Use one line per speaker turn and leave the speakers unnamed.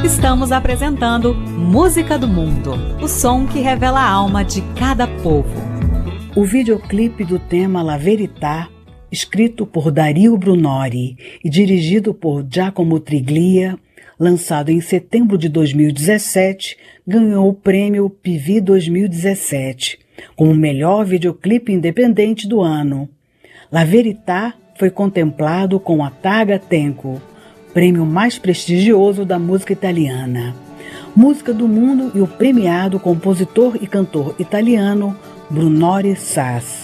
Estamos apresentando Música do Mundo, o som que revela a alma de cada povo.
O videoclipe do tema La Verità, escrito por Dario Brunori e dirigido por Giacomo Triglia, lançado em setembro de 2017, ganhou o prêmio PV 2017 como o melhor videoclipe independente do ano. La Verità foi contemplado com a Targa Tenco, prêmio mais prestigioso da música italiana. Música do Mundo e o premiado compositor e cantor italiano Brunori Sass.